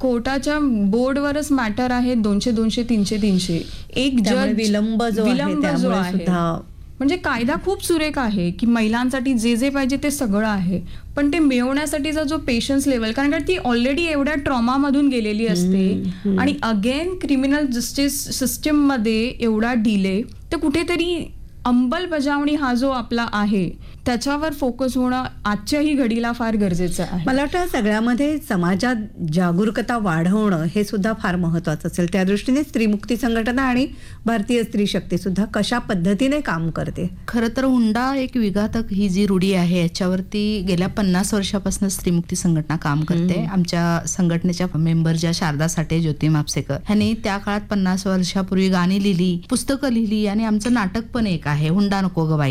कोर्टाच्या बोर्डवरच मॅटर आहे 200, 300. एक जज विलंब जो आहे सुद्धा म्हणजे कायदा खूप सुरेख आहे की महिलांसाठी जे जे पाहिजे ते सगळं आहे, पण ते मिळवण्यासाठीचा जो पेशन्स लेवल, कारण का ती ऑलरेडी एवढ्या ट्रॉमामधून गेलेली असते आणि अगेन क्रिमिनल जस्टिस सिस्टीम मध्ये एवढा डिले, तर कुठेतरी अंमलबजावणी हा जो आपला आहे त्याच्यावर फोकस होणं आजच्याही घडीला फार गरजेचं आहे. मला वाटतं सगळ्यामध्ये समाजात जागरूकता वाढवणं हे सुद्धा फार महत्वाचं असेल. त्या दृष्टीने स्त्रीमुक्ती संघटना आणि भारतीय स्त्री शक्ती सुद्धा कशा पद्धतीने काम करते. खरं तर हुंडा एक विघातक ही जी रूढी आहे याच्यावरती गेल्या 50 वर्षापासून स्त्रीमुक्ती संघटना काम करते. आमच्या संघटनेच्या मेंबर ज्या शारदा साठे, ज्योती मापसेकर ह्यांनी त्या काळात 50 वर्षापूर्वी गाणी लिहिली, पुस्तकं लिहिली आणि आमचं नाटक पण एक आहे हुंडा नको ग बाई.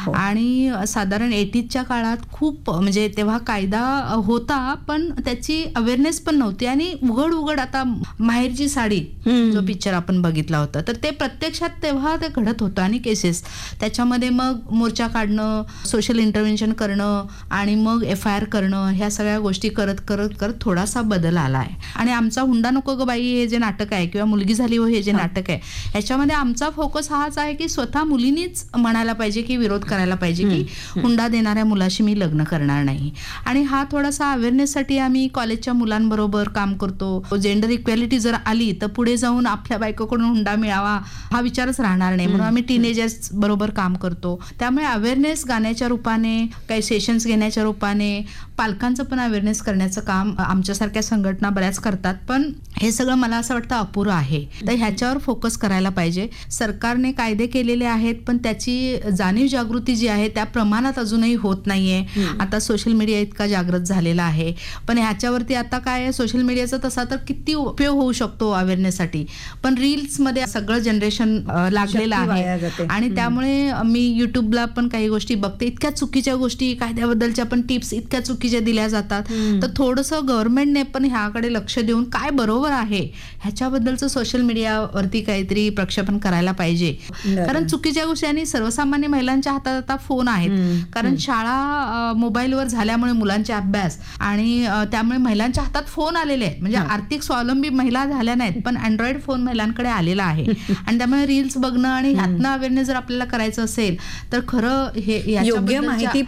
आणि साधारण 80च्या काळात खूप म्हणजे तेव्हा कायदा होता पण त्याची अवेअरनेस पण नव्हती आणि उघड आता माहेरची साडी जो पिक्चर आपण बघितला होता तर ते प्रत्यक्षात तेव्हा ते घडत होतं आणि केसेस त्याच्यामध्ये मग मोर्चा काढणं, सोशल इंटरव्हेन्शन करणं आणि मग FIR करणं, ह्या सगळ्या गोष्टी करत थोडासा बदल आला आहे. आणि आमचा हुंडा नको ग बाई हे जे नाटक आहे किंवा मुलगी झाली हो हे जे नाटक आहे ह्याच्यामध्ये आमचा फोकस हाच आहे की स्वतः मुलीनीच म्हणायला पाहिजे की विरोध करायला पाहिजे की हुंडा देणाऱ्या मुलाशी मी लग्न करणार नाही. आणि हा थोडासा अवेअरनेससाठी आम्ही कॉलेजच्या मुलांबरोबर काम करतो. जेंडर इक्वॅलिटी जर आली तर पुढे जाऊन आपल्या बायकोकडून हुंडा मिळावा हा विचारच राहणार नाही, म्हणून आम्ही टीनेजर्स बरोबर काम करतो. त्यामुळे अवेअरनेस गाण्याच्या रूपाने, काही सेशन्स घेण्याच्या रूपाने, पालकांचं पण अवेअरनेस करण्याचं काम आमच्यासारख्या संघटना बऱ्याच करतात. पण हे सगळं मला असं वाटतं अपुरं आहे, तर ह्याच्यावर फोकस करायला पाहिजे. सरकारने कायदे केलेले आहेत पण त्याची जाणीव जागृती जी आहे त्या प्रमाणात अजूनही होत नाहीये. आता सोशल मीडिया इतका जागृत झालेला आहे पण ह्याच्यावरती आता काय आहे, सोशल मीडियाचा तसा तर किती उपयोग होऊ शकतो अवेअरनेससाठी, पण रील्स मध्ये सगळं जनरेशन लागलेलं आहे आणि त्यामुळे मी युट्यूबला पण काही गोष्टी बघते, इतक्या चुकीच्या गोष्टी कायद्याबद्दलच्या पण टिप्स इतक्या चुकीच्या दिल्या जातात. तर थोडंसं गव्हर्नमेंटने पण ह्याकडे लक्ष देऊन काय बरोबर आहे ह्याच्याबद्दलचं सोशल मीडियावरती काहीतरी प्रक्षेपण करायला पाहिजे. कारण चुकीच्या गोष्टी आणि सर्वसामान्य महिलांच्या हातात आता फोन आहेत, कारण शाळा मोबाईलवर झाल्यामुळे मुलांचे अभ्यास आणि त्यामुळे महिलांच्या हातात फोन आलेले आहेत. म्हणजे आर्थिक स्वावलंबी महिला झाल्या नाहीत पण अँड्रॉइड फोन महिलांकडे आलेला आहे आणि त्यामुळे रील्स बघणं आणि ह्यातनं अवेअरनेस जर आपल्याला करायचं असेल तर खरं हे योग्य माहिती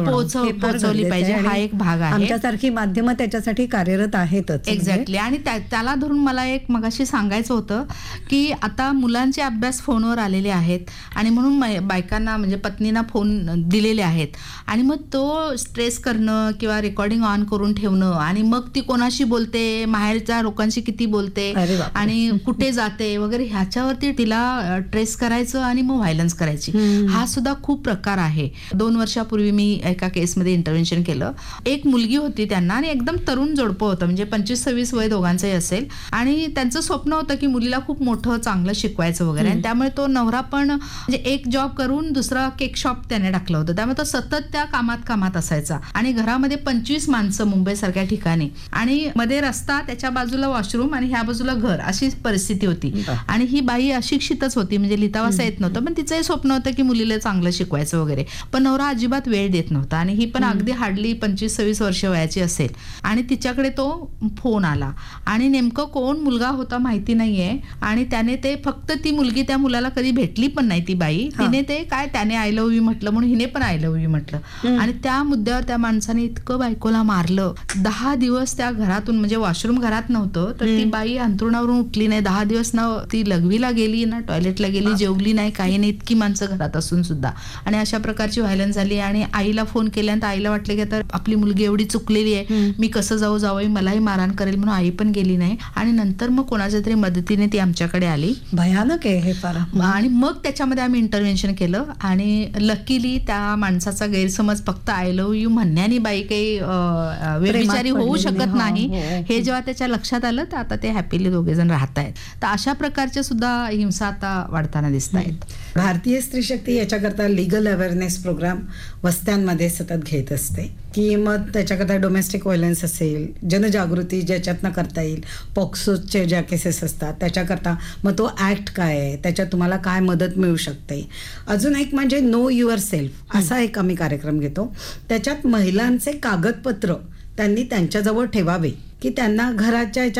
पोहोचवली पाहिजे, हा एक भाग आहे. आमच्यासारखी माध्यमं त्याच्यासाठी कार्यरत आहेतच. एक्झॅक्टली. आणि त्याला धरून मला एक मगाशी सांगायचं होतं की आता मुलांचे अभ्यास फोनवर आलेले आहेत आणि म्हणून बायकांना म्हणजे पत्नींना फोन दिलेले आहेत आणि मग तो स्ट्रेस करणं किंवा रेकॉर्डिंग ऑन करून ठेवणं आणि मग ती कोणाशी बोलते, माहेरच्या लोकांशी किती बोलते आणि कुठे जाते वगैरे ह्याच्यावरती तिला ट्रेस करायचं आणि मग व्हायलन्स करायची. हा सुद्धा खूप प्रकार आहे. 2 वर्षापूर्वी मी एका केसमध्ये इंटरव्हेन्शन केलं. एक मुलगी होती त्यांना आणि एकदम तरुण जोडपं होतं, म्हणजे 25-26 वय दोघांचंही असेल आणि त्यांचं स्वप्न होतं की मुलीला खूप मोठं चांगलं शिकवायचं वगैरे आणि त्यामुळे तो नवरा पण म्हणजे एक जॉब करून दुसरा केक शॉप त्याने टाकलं होतं. त्यामुळे तो सतत त्या कामात असायचा आणि घरामध्ये 25 माणसं मुंबई सारख्या ठिकाणी आणि मध्ये रस्ता, त्याच्या बाजूला वॉशरूम आणि ह्या बाजूला घर, अशी परिस्थिती होती. आणि ही बाई अशिक्षितच होती, म्हणजे लिहिता वाचता येत नव्हतं, पण तिचंही स्वप्न होतं की मुलीला चांगलं शिकवायचं वगैरे, पण नवरा अजिबात वेळ देत नव्हता आणि ही पण अगदी हार्डली 25-26 वर्ष वयाची असेल आणि तिच्याकडे तो फोन आला आणि नेमकं कोण मुलगा होता माहिती नाहीये आणि त्याने ते फक्त ती मुलगी त्या मुलाला कधी भेटली पण नाही ती बाई, तिने ते काय त्याने आय लव्ह यू म्हटलं म्हणून हिने पण आय लव्ह यू म्हटलं आणि त्या मुद्द्यावर त्या माणसाने इतकं बायकोला मारलं. 10 दिवस त्या घरातून, म्हणजे वॉशरूम घरात नव्हतं तर ती बाई अंथरुणावरून उठली नाही. 10 दिवस ना ती लघवीला गेली ना टॉयलेटला गेली, जेवली नाही, काही नाही, इतकी माणसं घरात असून सुद्धा. आणि अशा प्रकारची व्हायलन्स झाली आणि आईला फोन केल्यानंतर आईला वाटलं की आता आपली मुलगी एवढी चुकलेली आहे, मी कसं जाऊ मलाही मारहाण करेल, म्हणून आई पण गेली नाही आणि नंतर मग कोणाच्या तरी मदतीने ती आमच्याकडे आली. भयानक आहे हे फार. आणि मग त्याच्यामध्ये आम्ही इंटरव्हेन्शन केलं आणि लकीली त्या माणसाचा गैरसमज फक्त आय लव्ह यू म्हणण्याने बाई काही व्यभिचारी होऊ शकत नाही हे जेव्हा त्याच्या लक्षात आलं तर आता ते हॅपीली दोघे जण राहत आहेत. तर अशा प्रकारच्या सुद्धा हिंसा आता वाढताना दिसत आहेत. भारतीय स्त्री शक्ती याच्याकरता लिगल अवेअरनेस प्रोग्राम वस्त्यांमध्ये सतत घेत असते की मग त्याच्याकरता डोमेस्टिक व्हायलन्स असेल, जनजागृती ज्याच्यातनं करता येईल, पॉक्सोचे ज्या केसेस असतात त्याच्याकरता मग तो ॲक्ट काय आहे, त्याच्यात तुम्हाला काय मदत मिळू शकते. अजून एक म्हणजे नो युअर सेल्फ असा एक आम्ही कार्यक्रम घेतो. त्याच्यात महिलांचे कागदपत्र त्यांनी त्यांच्याजवळ ठेवावे की त्यांना घराच्या